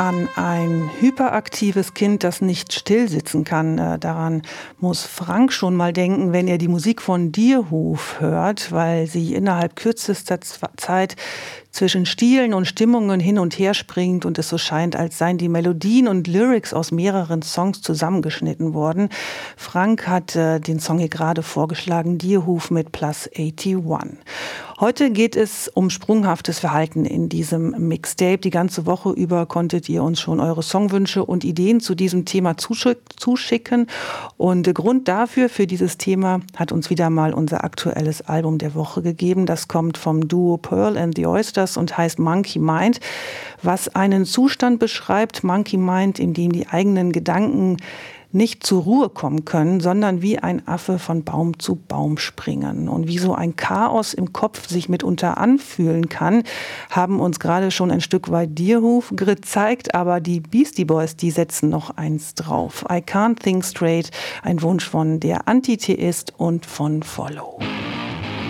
an ein hyperaktives Kind, das nicht stillsitzen kann. Daran muss Frank schon mal denken, wenn er die Musik von Deerhoof hört, weil sie innerhalb kürzester Zeit zwischen Stilen und Stimmungen hin und her springt und es so scheint, als seien die Melodien und Lyrics aus mehreren Songs zusammengeschnitten worden. Frank hat den Song hier gerade vorgeschlagen, Deerhoof mit Plus 81. Heute geht es um sprunghaftes Verhalten in diesem Mixtape. Die ganze Woche über konntet ihr uns schon eure Songwünsche und Ideen zu diesem Thema zuschicken. Und Grund dafür, für dieses Thema, hat uns wieder mal unser aktuelles Album der Woche gegeben. Das kommt vom Duo Pearl and the Oysters und heißt Monkey Mind, was einen Zustand beschreibt, Monkey Mind, in dem die eigenen Gedanken nicht zur Ruhe kommen können, sondern wie ein Affe von Baum zu Baum springen. Und wie so ein Chaos im Kopf sich mitunter anfühlen kann, haben uns gerade schon ein Stück weit Deerhoof gezeigt, aber die Beastie Boys, die setzen noch eins drauf. I Can't Think Straight, ein Wunsch von der Antitheist und von Follow.